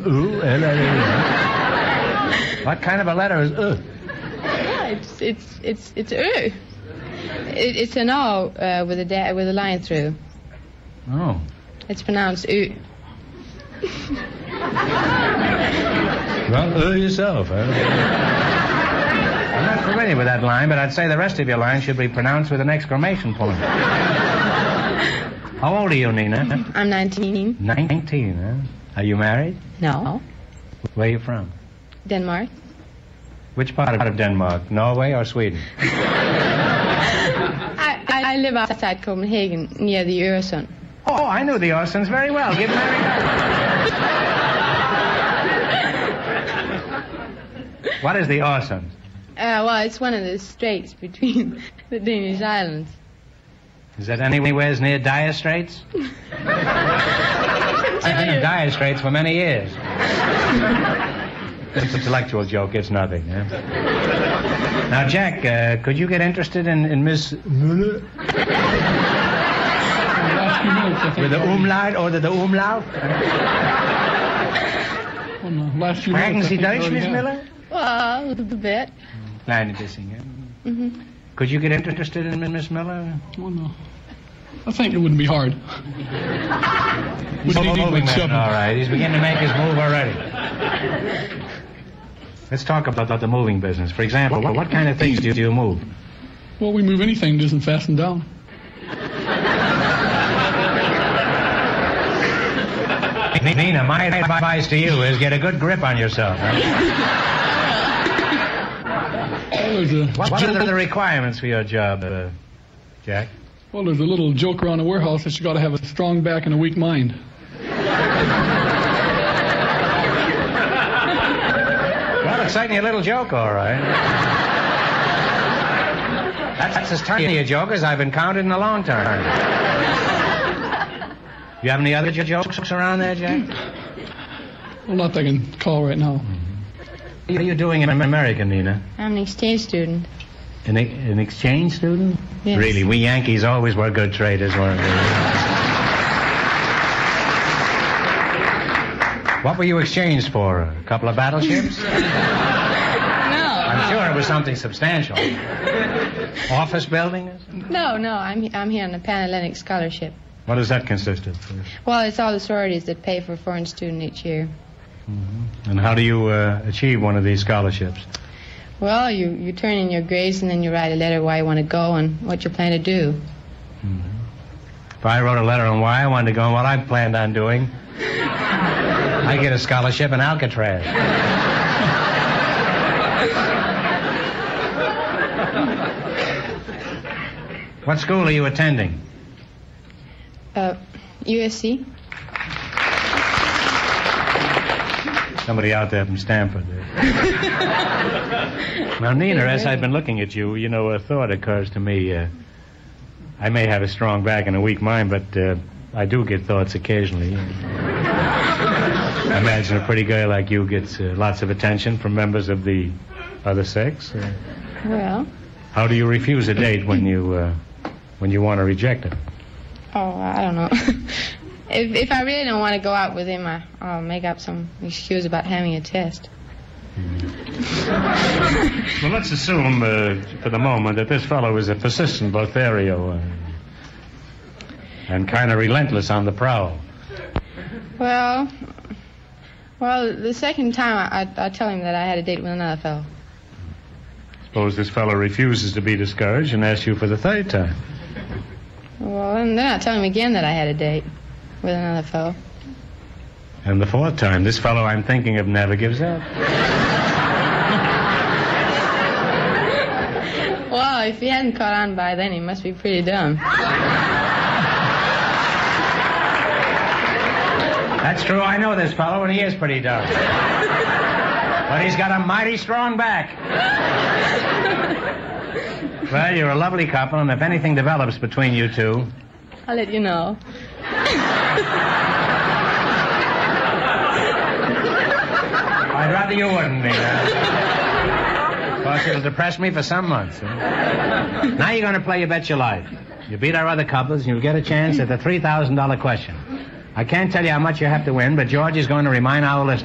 ooh, What kind of a letter is It's ooh. It's an O with a line through. Oh. It's pronounced ooh. Well, yourself, huh? I'm not familiar with that line, but I'd say the rest of your line should be pronounced with an exclamation point. How old are you, Nina? I'm 19. 19, huh? Are you married? No. Where are you from? Denmark. Which part of Denmark? Norway or Sweden? I live outside Copenhagen, near the Øresund. Oh, I know the Øresunds very well. Give Mary that. What is the Øresund? Well, it's one of the straits between the Danish islands. Is that anywhere near Dire Straits? I've been in Dire Straits for many years. It's an intellectual joke, it's nothing. Eh? Now, Jack, could you get interested in Miss Müller? With the umlaut or the umlaut? Sprechen Sie Deutsch, Miss Miller? Well, a little bit. Klein bisschen, yeah? Mm-hmm. Could you get interested in Miss Miller? Oh, no. I think it wouldn't be hard. He's moving, all right. He's beginning to make his move already. Let's talk about the moving business. For example, what kind of things do you move? Well, we move anything that isn't fastened down. Nina, my advice to you is get a good grip on yourself. Huh? What are the requirements for your job, Jack? Well, there's a little joke around the warehouse that you got to have a strong back and a weak mind. Well, it's certainly a little joke, all right. That's as tiny a joke as I've encountered in a long time. You have any other jokes around there, Jack? Well, not that I can call right now. What are you doing in America, Nina? I'm an exchange student. An exchange student? Yes. Really, we Yankees always were good traders, weren't we? What were you exchanged for? A couple of battleships? No. I'm sure it was something substantial. Office building? No, I'm here on a Pan-Atlantic scholarship. What does that consist of? Well, it's all the sororities that pay for a foreign student each year. Mm-hmm. And how do you achieve one of these scholarships? Well, you turn in your grades and then you write a letter why you want to go and what you plan to do. Mm-hmm. If I wrote a letter on why I wanted to go and what I planned on doing, I get a scholarship in Alcatraz. What school are you attending? USC. Somebody out there from Stanford. Now, Nina, as I've been looking at you, you know, a thought occurs to me. I may have a strong back and a weak mind, but I do get thoughts occasionally. I imagine a pretty girl like you gets lots of attention from members of the other sex. Well. How do you refuse a date when you want to reject it? Oh, I don't know. If I really don't want to go out with him, I'll make up some excuse about having a test. Well, let's assume for the moment that this fellow is a persistent Lothario and kind of relentless on the prowl. Well, the second time I tell him that I had a date with another fellow. Suppose this fellow refuses to be discouraged and asks you for the third time. Well, and then I tell him again that I had a date with another fellow. And the fourth time, this fellow I'm thinking of never gives up. Well, if he hadn't caught on by then, he must be pretty dumb. That's true. I know this fellow, and he is pretty dumb. But he's got a mighty strong back. Well, you're a lovely couple, and if anything develops between you two... I'll let you know. I'd rather you wouldn't be. Of course, it'll depress me for some months. Now you're going to play You Bet Your Life. You beat our other couples, and you'll get a chance at the $3,000 question. I can't tell you how much you have to win, but George is going to remind our listeners